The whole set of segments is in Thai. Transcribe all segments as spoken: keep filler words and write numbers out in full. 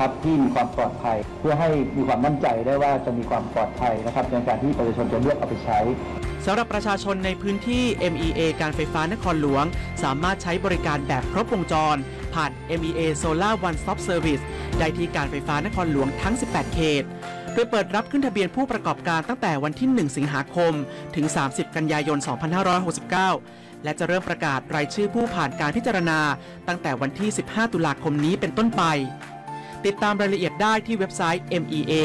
นะครับที่มีความปลอดภัยเพื่อให้มีความมั่นใจได้ว่าจะมีความปลอดภัยนะครับในการที่ประชาชนจะเลือกเอาไปใช้สำหรับประชาชนในพื้นที่ เอ็ม อี เอ การไฟฟ้านครหลวงสามารถใช้บริการแบบครบวงจรผ่าน เอ็ม อี เอ Solar One Stop Service ได้ที่การไฟฟ้านครหลวงทั้ง สิบแปด เขตโดยเปิดรับขึ้นทะเบียนผู้ประกอบการตั้งแต่วันที่ หนึ่ง สิงหาคม ถึง สามสิบ กันยายน สองพันห้าร้อยหกสิบเก้า และจะเริ่มประกาศรายชื่อผู้ผ่านการพิจารณาตั้งแต่วันที่ สิบห้า ตุลาคมนี้เป็นต้นไป ติดตามรายละเอียดได้ที่เว็บไซต์ เอ็ม อี เอ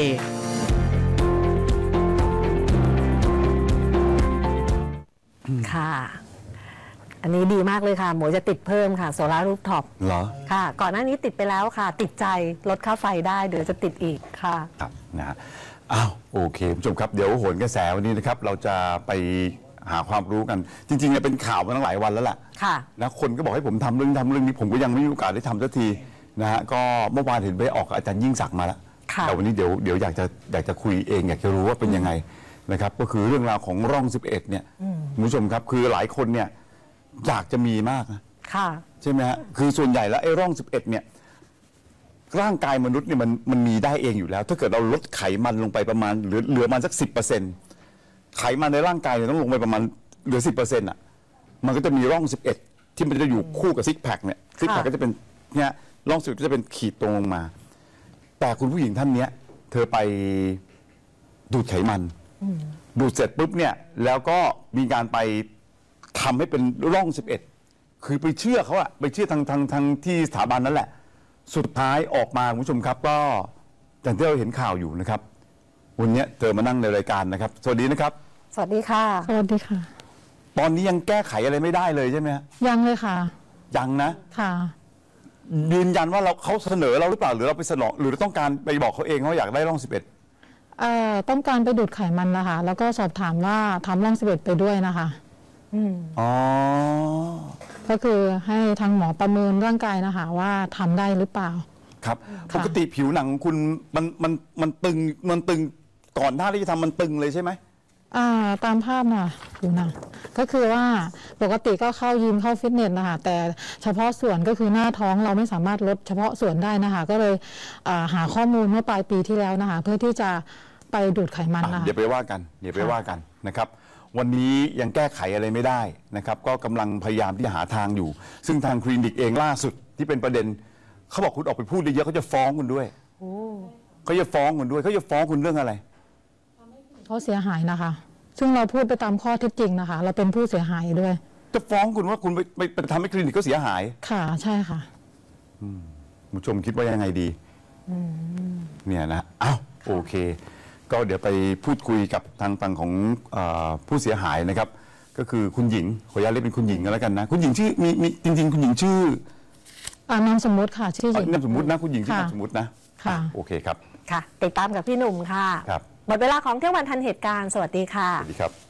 ค่ะ อันนี้ดีมากเลยค่ะหมวยจะติดเพิ่มค่ะโซลาร์รูฟท็อปเหรอค่ะก่อนหน้านี้ติดไปแล้วค่ะติดใจลดค่าไฟได้เดี๋ยวจะติดอีกค่ะครับนะฮะอ้าวโอเคผู้ชมครับเดี๋ยวโหนกระแสวันนี้นะครับเราจะไปหาความรู้กัน จริงๆเนี่ยเป็นข่าวมาตั้งหลายวันแล้วแหละค่ะนะคนก็บอกให้ผมทำเรื่องทำเรื่องนี้ผมก็ยังไม่มีโอกาสได้ทำสักทีนะฮะก็เมื่อวานเห็นไปออกอาจารย์ยิ่งศักดิ์มาแล้วแต่วันนี้เดี๋ยวเดี๋ยวอยากจะอยากจะคุยเองอยากจะรู้ว่าเป็นยังไงนะครับก็คือเรื่องราวของร่องสิบเอ็ดเนี่ยคุณผู้ชมครับคือหลายคนเนี่ยอยากจะมีมากนะค่ะใช่ไหมฮะคือส่วนใหญ่แล้วไอ้ร่องสิบเอ็ดเนี่ยร่างกายมนุษย์เนี่ยมันมันมีได้เองอยู่แล้วถ้าเกิดเราลดไขมันลงไปประมาณเหลือเหลือประมาณสักสิบเปอร์เซ็นต์ไขมันในร่างกายเนี่ยต้องลงไปประมาณเหลือสิบเปอร์เซ็นต์อ่ะมันก็จะมีร่องสิบเอ็ดที่มันจะอยู่คู่กับซิกแพคเนี่ยซิกแพคก็จะเป็นเนี่ยร่องสิบก็จะเป็นขีดตรงลงมาแต่คุณผู้หญิงท่านเนี้ยเธอไปดูดไขมันดูดเสร็จปุ๊บเนี่ยแล้วก็มีการไปทำให้เป็นร่องสิบเอ็ดคือไปเชื่อเขาอะไปเชื่อทางทางทางที่สถาบันนั่นแหละสุดท้ายออกมาคุณผู้ชมครับก็อย่างที่เราเห็นข่าวอยู่นะครับวันนี้เธอมานั่งในรายการนะครับสวัสดีนะครับสวัสดีค่ะสวัสดีค่ะตอนนี้ยังแก้ไขอะไรไม่ได้เลยใช่ไหมฮะยังเลยค่ะยังนะค่ะยืนยันว่าเราเขาเสนอเราหรือเปล่าหรือเราไปเสนอหรือต้องการไปบอกเขาเองว่าอยากได้ร่องสิบเอ็ดเอ่อต้องการไปดูดไขมันนะคะแล้วก็สอบถามว่าทำร่องสิบเอ็ดไปด้วยนะคะอ๋อก็คือให้ทางหมอประเมินร่างกายนะคะว่าทำได้หรือเปล่าครับปกติผิวหนังคุณมันมันมันตึงมันตึงก่อนหน้าที่จะทำมันตึงเลยใช่ไหมอ่าตามภาพน่ะผิวหนังก็คือว่าปกติก็เข้ายิมเข้าฟิตเนสนะคะแต่เฉพาะส่วนก็คือหน้าท้องเราไม่สามารถลดเฉพาะส่วนได้นะคะก็เลยหาข้อมูลเมื่อปลายปีที่แล้วนะคะเพื่อที่จะไปดูดไขมันนะคะเดี๋ยวไปว่ากันเดี๋ยวไปว่ากันนะครับวันนี้ยังแก้ไขอะไรไม่ได้นะครับก็กำลังพยายามที่จะหาทางอยู่ซึ่งทางคลินิกเองล่าสุดที่เป็นประเด็นเขาบอกคุณออกไปพูดเยอะเขาจะฟ้องคุณด้วยเขาจะฟ้องคุณด้วยเขาจะฟ้องคุณเรื่องอะไรเขาเสียหายนะคะซึ่งเราพูดไปตามข้อเท็จจริงนะคะเราเป็นผู้เสียหายด้วยจะฟ้องคุณว่าคุณไปไปไปทำให้คลินิกเขาเสียหายค่ะใช่ค่ะผู้ชมคิดว่ายังไงดีเนี่ยนะอ้าวโอเคก็เดี๋ยวไปพูดคุยกับทางฝั่งของผู้เสียหายนะครับก็คือคุณหญิงขออนุญาตเรียกเป็นคุณหญิงกันแล้วกันนะคุณหญิงชื่อมีมีจริงๆคุณหญิงชื่ออ่านามสมมติค่ะชื่อหญิงนามสมมตินะคุณหญิงชื่อนามสมมตินะค่ะโอเคครับค่ะติดตามกับพี่หนุ่มค่ะครับหมดเวลาของเที่ยงวันทันเหตุการณ์สวัสดีค่ะสวัสดีครับ